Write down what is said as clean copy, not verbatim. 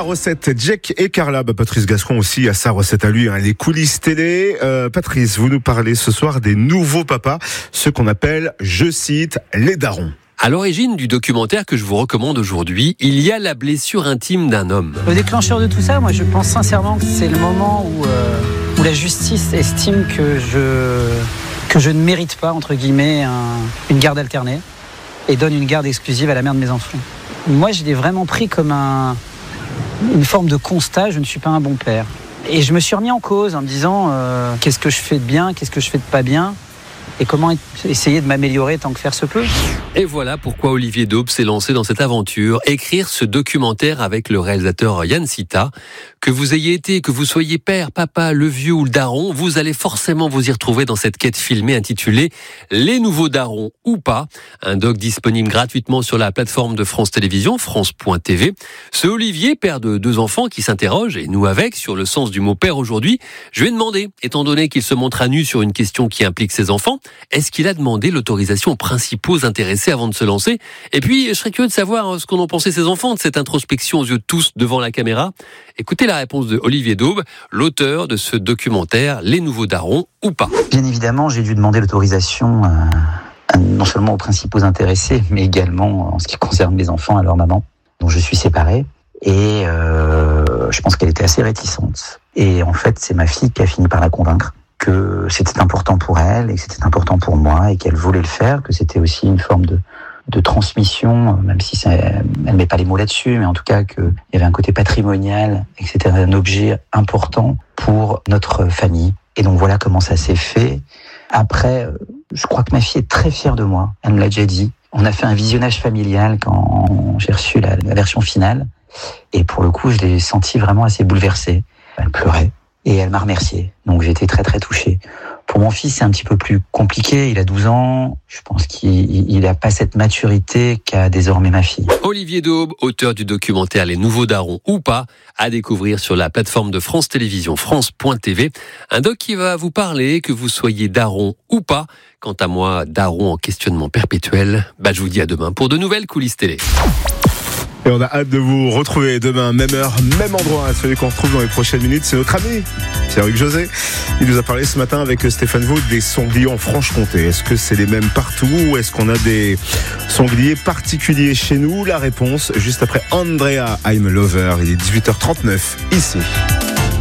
recette Jack et Carla. Patrice Gascon aussi a sa recette à lui, les coulisses télé. Patrice, vous nous parlez ce soir des nouveaux papas, ceux qu'on appelle, je cite, les darons. À l'origine du documentaire que je vous recommande aujourd'hui, il y a la blessure intime d'un homme. Le déclencheur de tout ça, moi je pense sincèrement que c'est le moment où la justice estime que je ne mérite pas, entre guillemets, une garde alternée et donne une garde exclusive à la mère de mes enfants. Moi je l'ai vraiment pris comme une forme de constat, je ne suis pas un bon père. Et je me suis remis en cause en me disant qu'est-ce que je fais de bien, qu'est-ce que je fais de pas bien et comment essayer de m'améliorer tant que faire se peut. Et voilà pourquoi Olivier Daube s'est lancé dans cette aventure, écrire ce documentaire avec le réalisateur Yann Sita. Que vous ayez été, que vous soyez père, papa, le vieux ou le daron, vous allez forcément vous y retrouver dans cette quête filmée intitulée « Les nouveaux darons ou pas ». Un doc disponible gratuitement sur la plateforme de France Télévisions, France.tv. Ce Olivier, père de 2 enfants, qui s'interroge, et nous avec, sur le sens du mot père aujourd'hui, je lui ai demandé, étant donné qu'il se montre à nu sur une question qui implique ses enfants, est-ce qu'il a demandé l'autorisation aux principaux intéressés avant de se lancer? Et puis, je serais curieux de savoir ce qu'en ont pensé ses enfants de cette introspection aux yeux de tous devant la caméra. Écoutez la réponse de Olivier Daube, l'auteur de ce documentaire « Les nouveaux darons ou pas ». Bien évidemment, j'ai dû demander l'autorisation non seulement aux principaux intéressés, mais également en ce qui concerne mes enfants à leur maman, dont je suis séparé. Et je pense qu'elle était assez réticente. Et en fait, c'est ma fille qui a fini par la convaincre que c'était important pour elle et que c'était important pour moi et qu'elle voulait le faire, que c'était aussi une forme de transmission, même si elle ne met pas les mots là-dessus, mais en tout cas qu'il y avait un côté patrimonial et que c'était un objet important pour notre famille. Et donc voilà comment ça s'est fait. Après, je crois que ma fille est très fière de moi, elle me l'a déjà dit. On a fait un visionnage familial quand j'ai reçu la version finale. Et pour le coup, je l'ai sentie vraiment assez bouleversée. Elle pleurait et elle m'a remercié. Donc j'ai été très très touché. Pour mon fils, c'est un petit peu plus compliqué. Il a 12 ans. Je pense qu'il n'a pas cette maturité qu'a désormais ma fille. Olivier Daube, auteur du documentaire « Les nouveaux darons ou pas », à découvrir sur la plateforme de France Télévisions, France.tv. Un doc qui va vous parler, que vous soyez daron ou pas. Quant à moi, daron en questionnement perpétuel, je vous dis à demain pour de nouvelles coulisses télé. Et on a hâte de vous retrouver demain, même heure, même endroit. Celui qu'on retrouve dans les prochaines minutes, c'est notre ami Pierre-Hugues José. Il nous a parlé ce matin avec Stéphane Vaud des sangliers en Franche-Comté. Est-ce que c'est les mêmes partout ou est-ce qu'on a des sangliers particuliers chez nous? La réponse juste après Andrea I'm a Lover. Il est 18h39 ici.